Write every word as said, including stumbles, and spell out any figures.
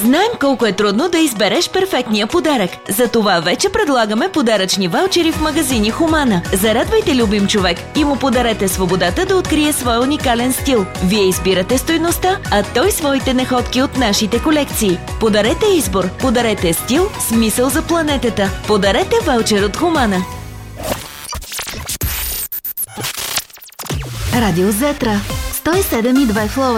Знаем колко е трудно да избереш перфектния подарък. Затова вече предлагаме подаръчни ваучери в магазини Хумана. Зарадвайте любим човек и му подарете свободата да открие своя уникален стил. Вие избирате стойността, а той своите находки от нашите колекции. Подарете избор, подарете стил, смисъл за планетата. Подарете ваучер от Хумана. Радио Зетра сто и седем и две в